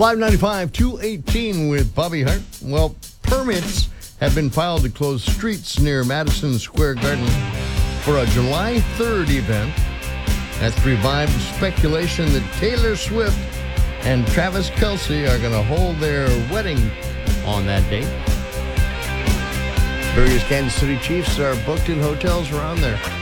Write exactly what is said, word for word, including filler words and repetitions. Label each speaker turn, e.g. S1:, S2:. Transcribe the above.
S1: Live ninety-five, two eighteen with Bobby Hart. Well, permits have been filed to close streets near Madison Square Garden for a July third event. That's revived speculation that Taylor Swift and Travis Kelce are going to hold their wedding on that date. Various Kansas City Chiefs are booked in hotels around there.